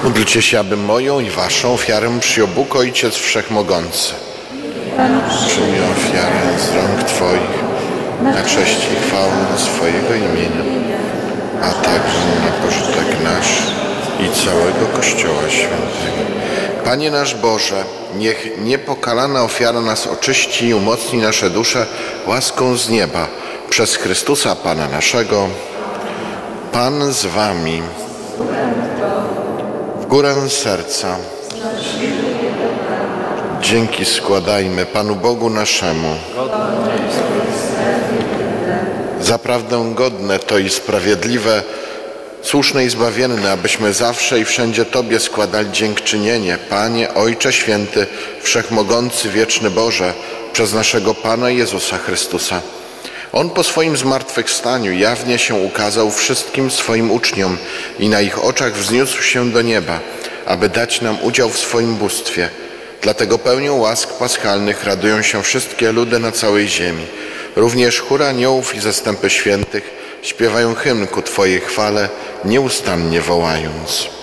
Módlcie się, aby moją i waszą ofiarę przyjął Bóg Ojciec Wszechmogący. Przyjmij ofiarę z rąk Twoich na cześć i chwałę swojego imienia, a także na pożytek nasz i całego Kościoła Świętego. Panie nasz Boże, niech niepokalana ofiara nas oczyści i umocni nasze dusze łaską z nieba. Przez Chrystusa Pana naszego. Pan z wami. W górę serca. Dzięki składajmy Panu Bogu naszemu. Zaprawdę godne to i sprawiedliwe, słuszne i zbawienne, abyśmy zawsze i wszędzie Tobie składali dziękczynienie, Panie, Ojcze Święty, Wszechmogący, Wieczny Boże, przez naszego Pana Jezusa Chrystusa. On po swoim zmartwychwstaniu jawnie się ukazał wszystkim swoim uczniom i na ich oczach wzniósł się do nieba, aby dać nam udział w swoim bóstwie. Dlatego pełnią łask paschalnych radują się wszystkie ludy na całej ziemi. Również chór aniołów i zastępy świętych śpiewają hymn ku Twojej chwale, nieustannie wołając.